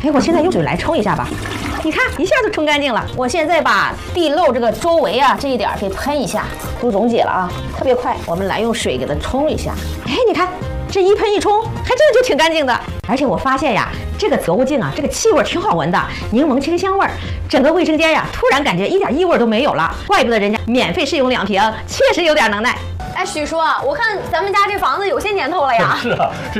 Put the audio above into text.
哎，我现在用水来冲一下吧，你看一下就冲干净了。我现在把地漏这个周围啊这一点给喷一下，都溶解了啊，特别快。我们来用水给它冲一下，哎，你看这一喷一冲，还真的就挺干净的。而且我发现呀，这个隔雾镜啊，这个气味挺好闻的，柠檬清香味儿，整个卫生间呀，突然感觉一点异味都没有了。怪不得人家免费试用2瓶，确实有点能耐。 哎，许叔啊，我看咱们家这房子有些年头了呀。 是啊，是。